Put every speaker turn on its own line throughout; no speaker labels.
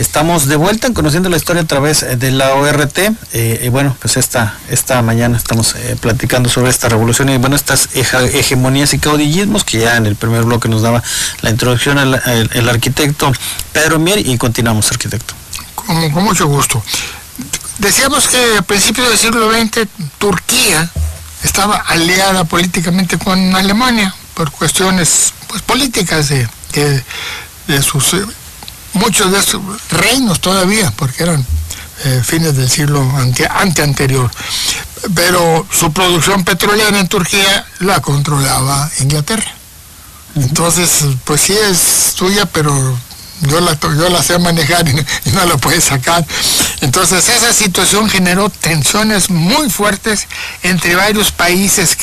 Estamos de vuelta en Conociendo la Historia a través de la ORT. Bueno, pues esta mañana estamos platicando sobre esta revolución y bueno, estas hegemonías y caudillismos que ya en el primer bloque nos daba la introducción el arquitecto Pedro Mier, y continuamos, arquitecto.
Con mucho gusto. Decíamos que a principios del siglo XX Turquía estaba aliada políticamente con Alemania por cuestiones pues políticas de sus muchos de esos reinos todavía, porque eran fines del siglo anterior, pero su producción petrolera en Turquía la controlaba Inglaterra. Entonces, pues sí es suya, pero yo la sé manejar y no la puede sacar. Entonces esa situación generó tensiones muy fuertes entre varios países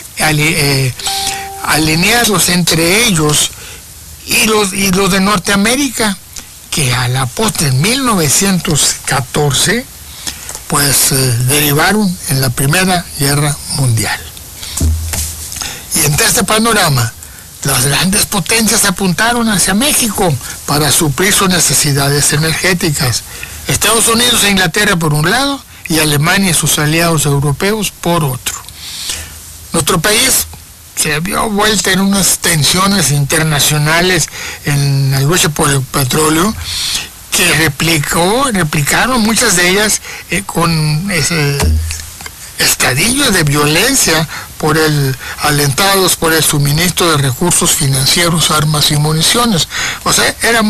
alineados entre ellos y los de Norteamérica, que a la postre en 1914 pues derivaron en la Primera Guerra Mundial. Y entre este panorama, las grandes potencias apuntaron hacia México para suplir sus necesidades energéticas. Estados Unidos e Inglaterra por un lado y Alemania y sus aliados europeos por otro. Nuestro país se vio vuelta en unas tensiones internacionales en la lucha por el petróleo que replicaron muchas de ellas con estadillos de violencia alentados por el suministro de recursos financieros, armas y municiones. O sea, era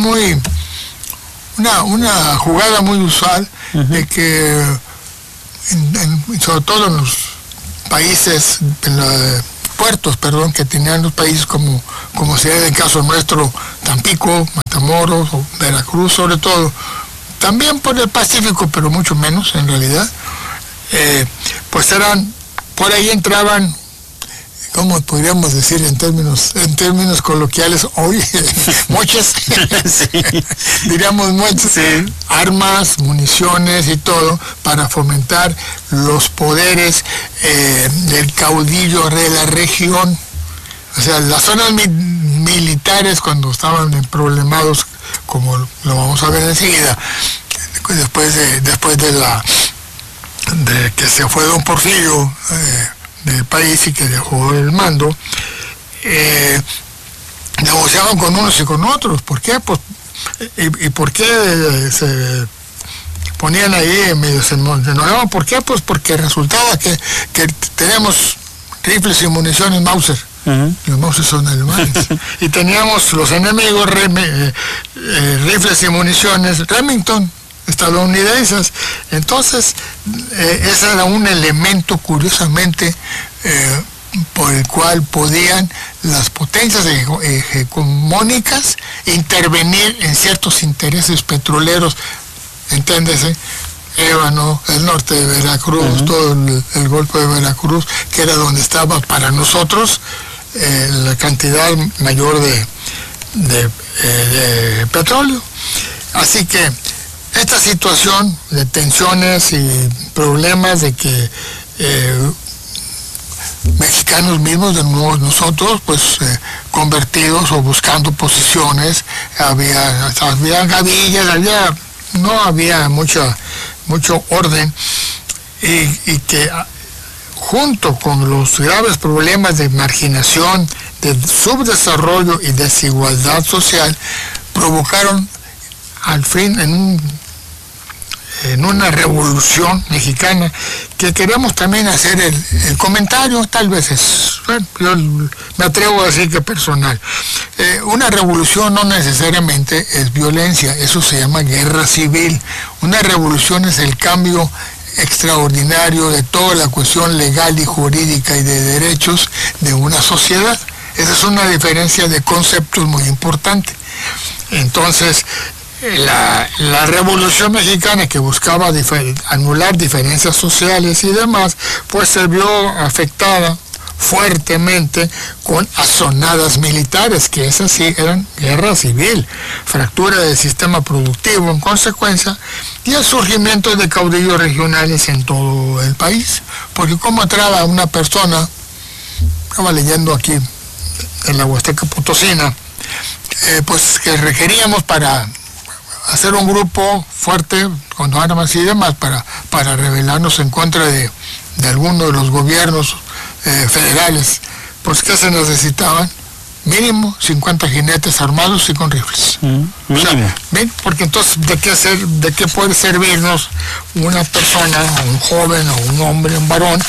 una jugada muy usual de que sobre todo en los países, puertos, que tenían los países como sería el caso nuestro, Tampico, Matamoros, o Veracruz sobre todo, también por el Pacífico, pero mucho menos en realidad, pues por ahí entraban, ¿cómo podríamos decir en términos coloquiales hoy? Moches, sí. Diríamos moches, sí. Armas, municiones y todo para fomentar los poderes del caudillo de la región. O sea, las zonas militares cuando estaban problemados, como lo vamos a ver enseguida, después de que se fue don Porfirio del país y que dejó el mando, negociaban con unos y con otros. ¿Por qué? Pues, ¿y por qué se ponían ahí medio se enojaban? ¿Por qué? Pues porque resultaba que teníamos rifles y municiones Mauser. Los Mauser son alemanes. Y teníamos los enemigos rifles y municiones Remington, estadounidenses. Entonces, ese era un elemento, curiosamente, por el cual podían las potencias hegemónicas intervenir en ciertos intereses petroleros, entiéndese, Ébano, el norte de Veracruz, todo el Golfo de Veracruz, que era donde estaba para nosotros la cantidad mayor de petróleo. Así que esta situación de tensiones y problemas de que mexicanos mismos, de nuevo nosotros, pues convertidos o buscando posiciones, había gavillas, no había mucho orden, y que junto con los graves problemas de marginación, de subdesarrollo y desigualdad social, provocaron al fin en una revolución mexicana, que queremos también hacer el comentario, tal vez yo me atrevo a decir que personal. Una revolución no necesariamente es violencia, eso se llama guerra civil. Una revolución es el cambio extraordinario de toda la cuestión legal y jurídica y de derechos de una sociedad. Esa es una diferencia de conceptos muy importante. Entonces, la Revolución Mexicana, que buscaba anular diferencias sociales y demás, pues se vio afectada fuertemente con azonadas militares, que esas sí eran guerra civil, fractura del sistema productivo en consecuencia, y el surgimiento de caudillos regionales en todo el país. Porque como entraba una persona, estaba leyendo aquí en la Huasteca Potosina, pues que requeríamos para hacer un grupo fuerte con armas y demás para rebelarnos en contra de alguno de los gobiernos federales. Pues ¿qué se necesitaban? Mínimo 50 jinetes armados y con rifles. O sea, porque entonces ¿de qué puede servirnos una persona, un joven o un hombre, un varón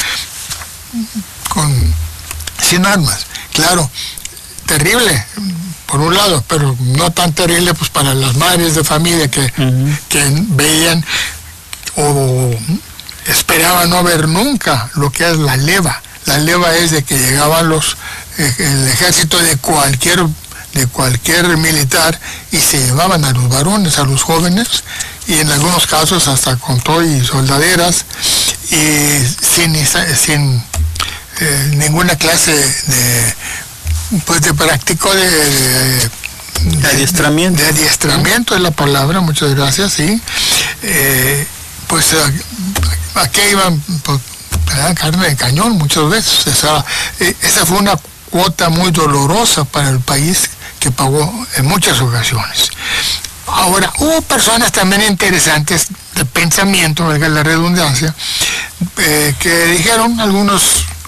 sin armas? Claro, terrible por un lado, pero no tan terrible pues para las madres de familia que veían o esperaban no ver nunca lo que es la leva. La leva es de que llegaban el ejército de cualquier militar y se llevaban a los varones, a los jóvenes, y en algunos casos hasta con todo y soldaderas, y sin ninguna clase de práctico de
adiestramiento.
De adiestramiento es la palabra, muchas gracias, sí. Pues ¿a qué iban? Pues, carne de cañón muchas veces. Esa fue una cuota muy dolorosa para el país que pagó en muchas ocasiones. Ahora, hubo personas también interesantes de pensamiento, valga la redundancia, que dijeron, algunos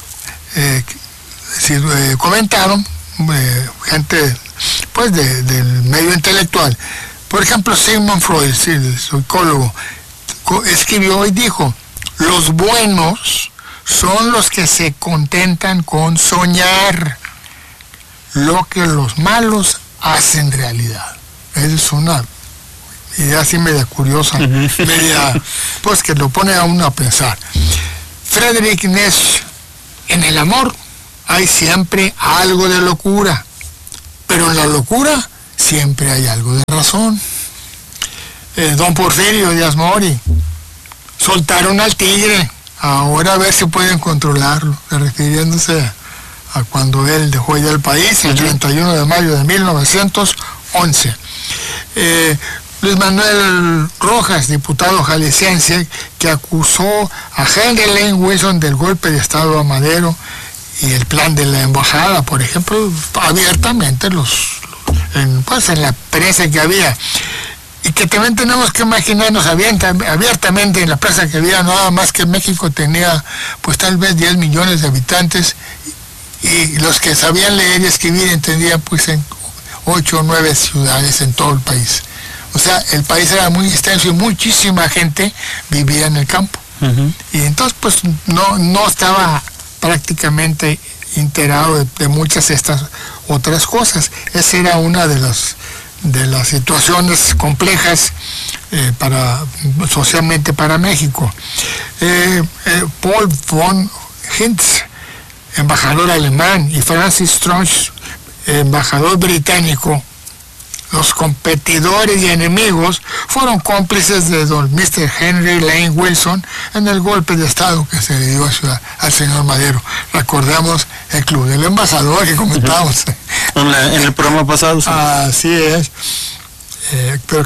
comentaron, gente pues del medio intelectual. Por ejemplo, Sigmund Freud, el psicólogo, escribió y dijo: los buenos son los que se contentan con soñar lo que los malos hacen realidad. Es una idea así media curiosa, pues que lo pone a uno a pensar. Friedrich Nietzsche: en el amor hay siempre algo de locura, pero en la locura siempre hay algo de razón. Don Porfirio Díaz Mori: soltaron al tigre, ahora a ver si pueden controlarlo, refiriéndose a cuando él dejó ya el país, el 31 de mayo de 1911. Luis Manuel Rojas, diputado jalisciense, que acusó a Henry Lane Wilson del golpe de Estado a Madero y el plan de la embajada, por ejemplo, abiertamente en la prensa que había. Y que también tenemos que imaginarnos abiertamente en la prensa que había, nada más que México tenía pues tal vez 10 millones de habitantes, y los que sabían leer y escribir entendían pues en 8 o 9 ciudades en todo el país. O sea, el país era muy extenso y muchísima gente vivía en el campo. Y entonces pues no estaba prácticamente enterado de muchas de estas otras cosas. Esa era una de las situaciones complejas socialmente para México. Paul von Hintz, embajador alemán, y Francis Strauss, embajador británico, los competidores y enemigos, fueron cómplices de don Mr. Henry Lane Wilson en el golpe de Estado que se le dio al señor Madero. Recordamos el Club del Embajador que comentábamos
en el programa pasado. Sí.
Así es. Pero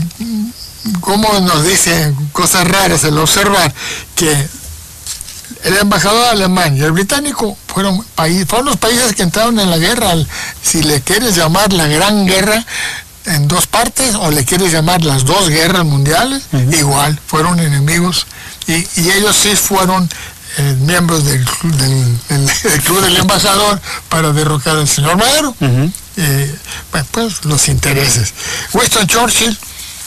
¿cómo nos dice cosas raras el observar que el embajador alemán y el británico fueron los países que entraron en la guerra, si le quieres llamar la Gran Guerra, en dos partes, o le quieres llamar las dos guerras mundiales, igual, fueron enemigos, y ellos sí fueron miembros del Club del Embajador para derrocar al señor Madero. Pues los intereses. Winston Churchill,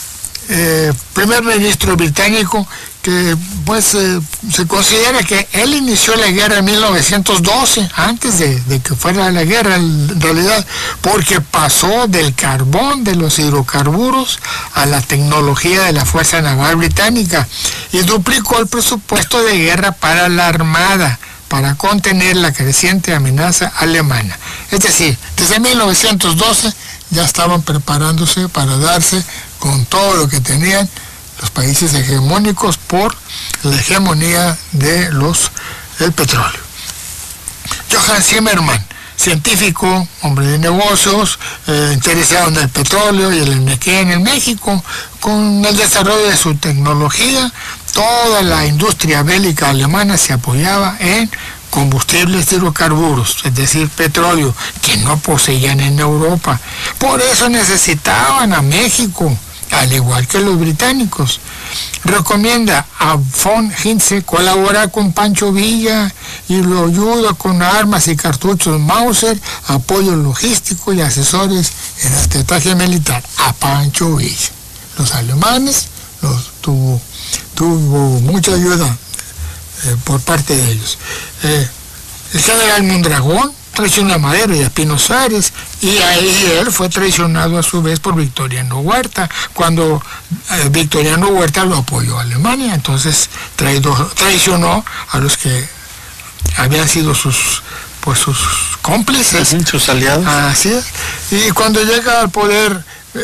primer ministro británico, que pues se considera que él inició la guerra en 1912, antes de que fuera la guerra en realidad, porque pasó del carbón, de los hidrocarburos, a la tecnología de la Fuerza Naval Británica, y duplicó el presupuesto de guerra para la Armada, para contener la creciente amenaza alemana. Es decir, desde 1912 ya estaban preparándose para darse con todo lo que tenían los países hegemónicos por la hegemonía del petróleo. Johann Zimmermann, científico, hombre de negocios, interesado en el petróleo y el energía en el México, con el desarrollo de su tecnología, toda la industria bélica alemana se apoyaba en combustibles hidrocarburos, es decir, petróleo, que no poseían en Europa. Por eso necesitaban a México, al igual que los británicos. Recomienda a von Hintze colaborar con Pancho Villa y lo ayuda con armas y cartuchos Mauser, apoyo logístico y asesores en la estrategia militar. A Pancho Villa. Los alemanes tuvo mucha ayuda por parte de ellos. El general Mondragón traicionó a Madero y a Pino Suárez, y ahí él fue traicionado a su vez por Victoriano Huerta, cuando Victoriano Huerta lo apoyó a Alemania. Entonces traicionó a los que habían sido sus cómplices,
sus aliados.
Así es. Y cuando llega al poder,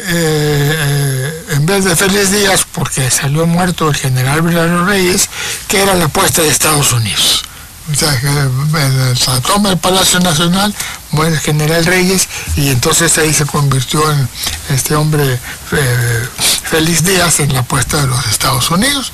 en vez de Félix Díaz, porque salió muerto el general Bernardo Reyes, que era la apuesta de Estados Unidos. O sea, se toma el Palacio Nacional, muere el general Reyes, y entonces ahí se convirtió en este hombre Félix Díaz en la apuesta de los Estados Unidos.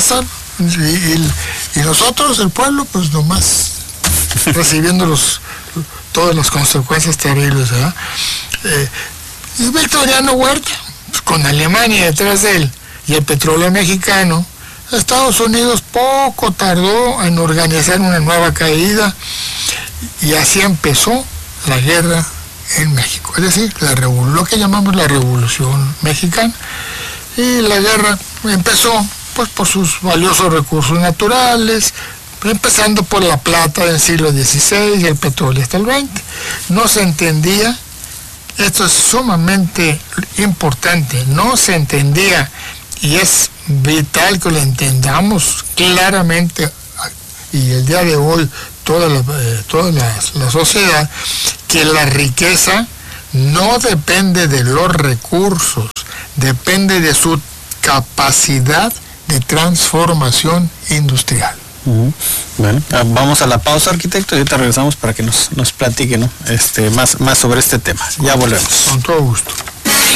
Y nosotros, el pueblo, pues nomás recibiendo todas las consecuencias terribles, ¿verdad? Y Victoriano Huerta, pues, con Alemania detrás de él y el petróleo mexicano, Estados Unidos poco tardó en organizar una nueva caída, y así empezó la guerra en México, es decir, lo que llamamos la Revolución Mexicana. Y la guerra empezó pues por sus valiosos recursos naturales, empezando por la plata del siglo XVI y el petróleo hasta el XX. No se entendía, esto es sumamente importante, no se entendía, y es vital que lo entendamos claramente, y el día de hoy toda la sociedad, que la riqueza no depende de los recursos, depende de su capacidad de transformación industrial.
Bueno, vamos a la pausa, arquitecto, y ahorita regresamos para que nos platique, ¿no? más sobre este tema. Ya volvemos.
Con todo gusto.